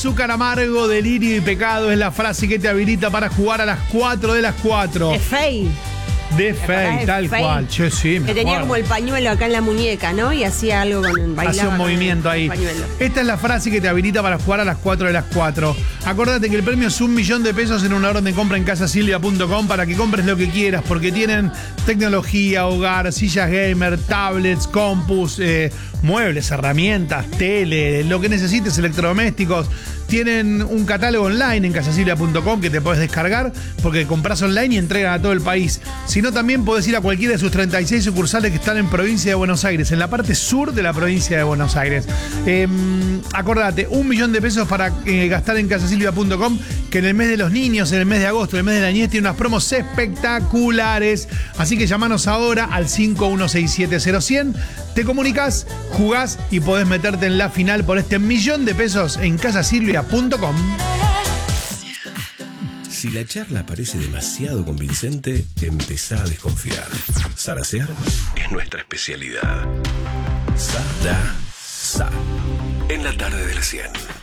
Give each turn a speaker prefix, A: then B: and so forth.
A: Azúcar amargo, delirio y pecado es la frase que te habilita para jugar a las 4 de las 4.
B: Es Fey.
A: De Fey, tal
B: Fey?
A: cual. Che, sí, me
B: Que tenía
A: acuerdo.
B: como el pañuelo acá en la muñeca, ¿no? Y hacía algo con bailaba
A: Hace un
B: con
A: movimiento
B: el
A: ahí.
B: pañuelo.
A: Esta es la frase que te habilita para jugar a las 4 de las 4. Acordate que el premio es $1.000.000 en una orden de compra en casasilvia.com para que compres lo que quieras, porque tienen tecnología, hogar, sillas gamer, tablets, compus, muebles, herramientas, tele, lo que necesites, electrodomésticos. Tienen un catálogo online en casasilvia.com que te puedes descargar porque compras online y entregan a todo el país. Si no, también podés ir a cualquiera de sus 36 sucursales que están en provincia de Buenos Aires, en la parte sur de la provincia de Buenos Aires. Acordate, $1.000.000 para gastar en casasilvia.com, que en el mes de los niños, en el mes de agosto, en el mes de la niñez, tiene unas promos espectaculares. Así que llamanos ahora al 51670100. Te comunicas, jugás y podés meterte en la final por este $1.000.000 en casasilvia.com.
C: Si la charla parece demasiado convincente, empezá a desconfiar. Zarasear es nuestra especialidad. Sa, en la tarde del 100.